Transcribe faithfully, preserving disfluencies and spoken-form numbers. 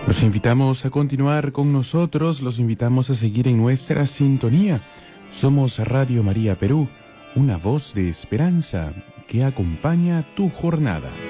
Los invitamos a continuar con nosotros, los invitamos a seguir en nuestra sintonía. Somos Radio María Perú, una voz de esperanza que acompaña tu jornada.